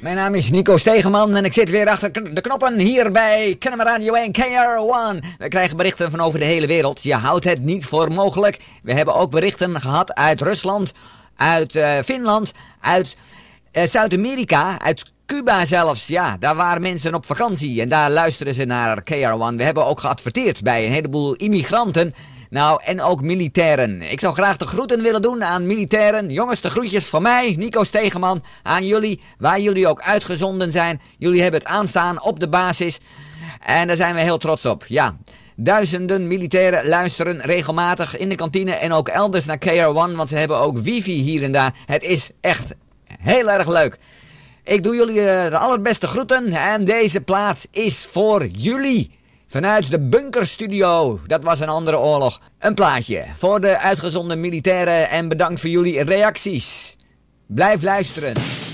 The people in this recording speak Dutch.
Mijn naam is Nico Stegeman en ik zit weer achter de knoppen hier bij Kennemer Radio 1 KR1. We krijgen berichten van over de hele wereld. Je houdt het niet voor mogelijk. We hebben ook berichten gehad uit Rusland, uit Finland, uit Zuid-Amerika, uit Cuba zelfs. Ja, daar waren mensen op vakantie en daar luisteren ze naar KR1. We hebben ook geadverteerd bij een heleboel immigranten. Nou, en ook militairen. Ik zou graag de groeten willen doen aan militairen. Jongens, de groetjes van mij, Nico Stegeman, aan jullie, waar jullie ook uitgezonden zijn. Jullie hebben het aanstaan op de basis. En daar zijn we heel trots op. Ja, duizenden militairen luisteren regelmatig in de kantine en ook elders naar KR1, want ze hebben ook wifi hier en daar. Het is echt heel erg leuk. Ik doe jullie de allerbeste groeten en deze plaat is voor jullie. Vanuit de bunkerstudio, dat was een andere oorlog. Een plaatje voor de uitgezonden militairen en bedankt voor jullie reacties. Blijf luisteren.